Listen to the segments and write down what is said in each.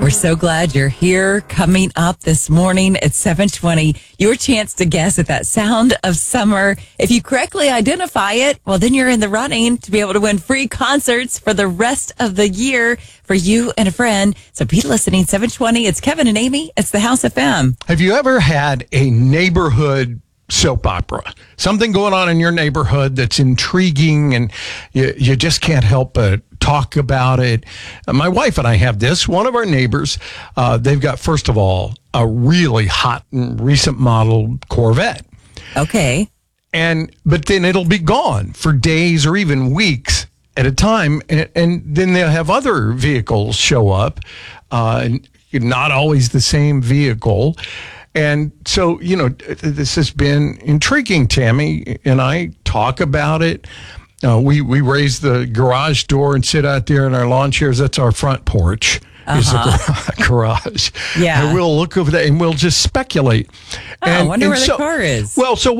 We're so glad you're here. Coming up this morning at 7:20, your chance to guess at that sound of summer. If you correctly identify it, well, then you're in the running to be able to win free concerts for the rest of the year for you and a friend. So be listening. 7:20. It's Kevin and Amy. It's the House FM. Have you ever had a neighborhood soap opera? Something going on in your neighborhood that's intriguing and you just can't help but talk about it. My wife and I have this. One of our neighbors, they've got, first of all, a really hot and recent model Corvette. Okay. But then it'll be gone for days or even weeks at a time. And then they'll have other vehicles show up, not always the same vehicle. And so, this has been intriguing. Tammy and I talk about it. We raise the garage door and sit out there in our lawn chairs. That's our front porch. Is the garage. Yeah. And we'll look over that and we'll just speculate. I wonder where the car is. Well, so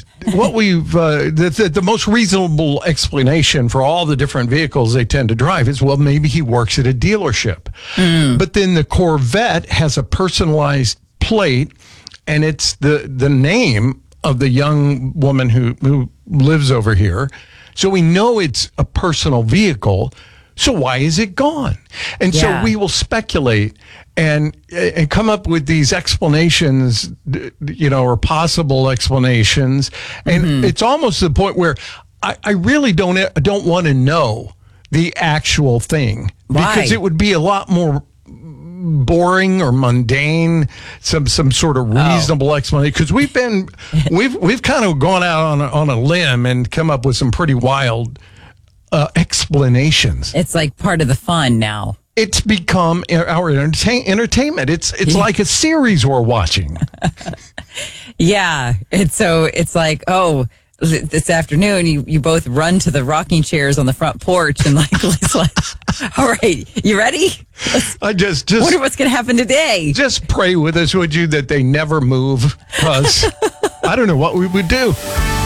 the most reasonable explanation for all the different vehicles they tend to drive is, well, maybe he works at a dealership. But then the Corvette has a personalized plate, and it's the name of the young woman who lives over here. So we know it's a personal vehicle. So why is it gone? And so we will speculate and come up with these explanations, or possible explanations. And it's almost to the point where I really don't want to know the actual thing. Why? Because it would be a lot more boring or mundane, some sort of reasonable explanation. Because we've kind of gone out on a limb and come up with some pretty wild explanations. It's like part of the fun now. It's become our entertainment. It's like a series we're watching. Yeah. It's like, this afternoon you both run to the rocking chairs on the front porch and it's like, all right, you ready? I just wonder what's going to happen today. Just pray with us, would you, that they never move, because I don't know what we would do.